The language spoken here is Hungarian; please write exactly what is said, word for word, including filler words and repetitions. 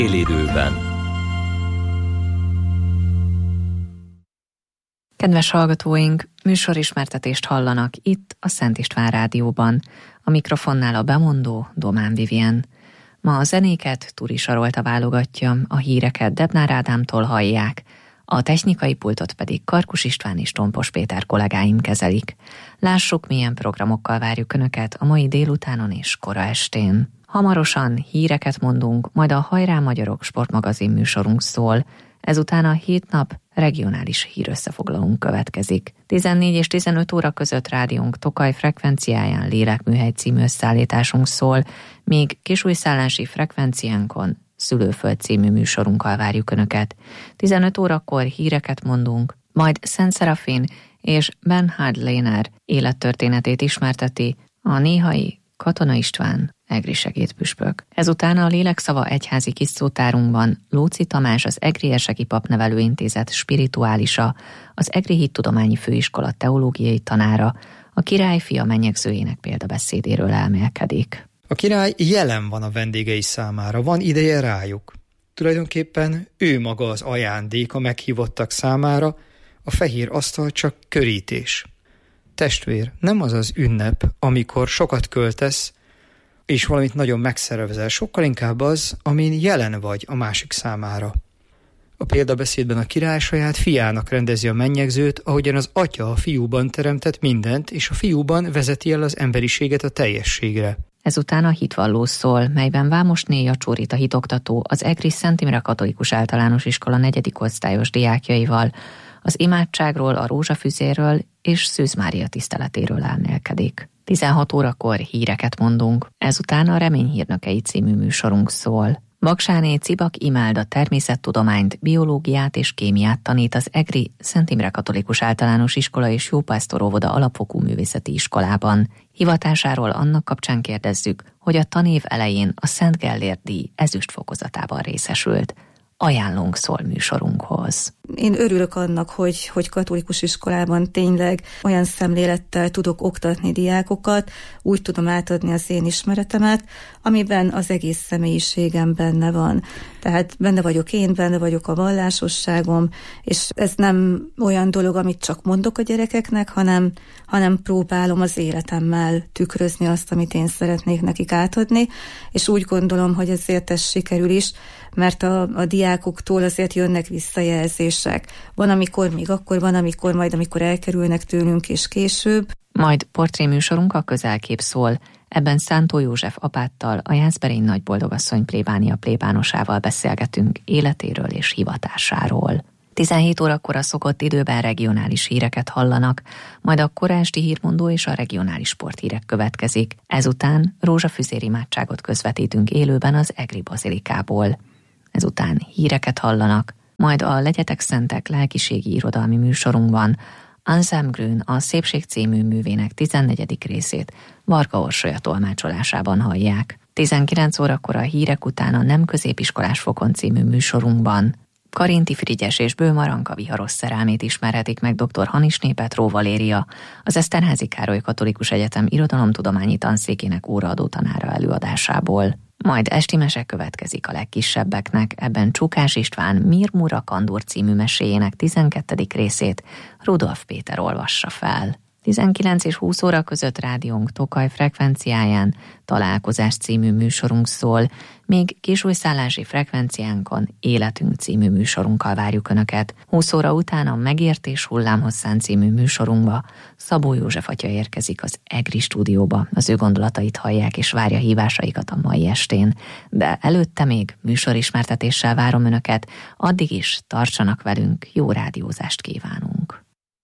Élidőben. Kedves hallgatóink, műsorismertetést hallanak itt a Szent István Rádióban. A mikrofonnál a bemondó Domán Vivien. Ma a zenéket Turi Sarolta válogatja, a híreket Debnár Ádámtól hallják, a technikai pultot pedig Karkus István és Tompos Péter kollégáim kezelik. Lássuk, milyen programokkal várjuk Önöket a mai délutánon és kora estén. Hamarosan híreket mondunk, majd a Hajrá Magyarok sportmagazin műsorunk szól. Ezután a hét nap regionális hírösszefoglalónk következik. tizennégy és tizenöt óra között rádiónk Tokaj frekvenciáján Lélekműhely című összeállításunk szól, míg Kisújszállási frekvenciánkon Szülőföld című műsorunkkal várjuk Önöket. tizenöt órakor híreket mondunk, majd Szent Szerafin és Bernhard Léner élettörténetét ismerteti a néhai Katona István egri segédpüspök. Ezután a Lélekszava egyházi kis szótárunkban Lóczy Tamás, az Egri Erseki Papnevelőintézet spirituálisa, az Egri Hittudományi Főiskola teológiai tanára, a király fia menyegzőjének példabeszédéről elmélkedik. A király jelen van a vendégei számára, van ideje rájuk. Tulajdonképpen ő maga az ajándék a meghívottak számára, a fehér asztal csak körítés. Testvér, nem az az ünnep, amikor sokat költesz, és valamit nagyon megszervezel, sokkal inkább az, amin jelen vagy a másik számára. A példabeszédben a király saját fiának rendezi a mennyegzőt, ahogyan az atya a fiúban teremtett mindent, és a fiúban vezeti el az emberiséget a teljességre. Ezután a hitvalló szól, melyben Vámosné Jacsórita hitoktató az Egri Szent Imre Katolikus Általános Iskola negyedik osztályos diákjaival az imádságról, a rózsafüzéről és Szűz Mária tiszteletéről elmélkedik. tizenhat órakor híreket mondunk, ezután a Reményhírnökei című műsorunk szól. Baksáné Cibak Imálda természettudományt, biológiát és kémiát tanít az Egri Szent Imre Katolikus Általános Iskola és Jópásztor óvoda alapfokú művészeti iskolában. Hivatásáról annak kapcsán kérdezzük, hogy a tanév elején a Szent Gellért díj ezüst fokozatában részesült. Ajánlónk szól műsorunkhoz. Én örülök annak, hogy, hogy katolikus iskolában tényleg olyan szemlélettel tudok oktatni diákokat, úgy tudom átadni az én ismeretemet, amiben az egész személyiségem benne van. Tehát benne vagyok én, benne vagyok a vallásosságom, és ez nem olyan dolog, amit csak mondok a gyerekeknek, hanem, hanem próbálom az életemmel tükrözni azt, amit én szeretnék nekik átadni, és úgy gondolom, hogy ezért ez sikerül is, mert a, a diákoktól azért jönnek visszajelzések. Van, amikor még akkor, van, amikor majd, amikor elkerülnek tőlünk, és később. Majd portréműsorunk a Közelkép szól. Ebben Szántó József apáttal, a Jászberény nagyboldogasszony plébánia plébánosával beszélgetünk életéről és hivatásáról. tizenhét órakor a szokott időben regionális híreket hallanak, majd a kora esti hírmondó és a regionális sporthírek következik. Ezután rózsafüzér imádságot közvetítünk élőben az Egri bazilikából. Ezután híreket hallanak, majd a Legyetek Szentek lelkiségi irodalmi műsorunkban Anselm Grün a Szépség című művének tizennegyedik részét Varga Orsolya tolmácsolásában hallják. tizenkilenc órakor a hírek után a Nem középiskolás fokon című műsorunkban Karinti Frigyes és Bő Maranka viharos szerelmét ismerhetik meg dr. Hanisné Petró Valéria, az Eszterházy Károly Katolikus Egyetem irodalomtudományi tanszékének óraadó tanára előadásából. Majd esti mese következik a legkisebbeknek, ebben Csukás István Mirmura Kandúr című meséjének tizenkettedik részét Rudolf Péter olvassa fel. tizenkilenc és húsz óra között rádiónk Tokaj frekvenciáján Találkozás című műsorunk szól, míg Kisújszállási frekvenciánkon Életünk című műsorunkkal várjuk Önöket. húsz óra után a Megértés hullámhosszán című műsorunkba Szabó József atya érkezik az Egri stúdióba. Az ő gondolatait hallják és várja hívásaikat a mai estén. De előtte még műsorismertetéssel várom Önöket, addig is tartsanak velünk, jó rádiózást kívánunk.